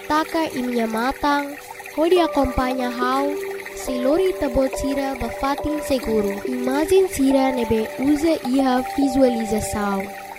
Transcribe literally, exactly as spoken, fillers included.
taka e minha matang, onde acompanha how, se lori tabot sira bafatin seguro. Imagem sira nebe usa iha visualização.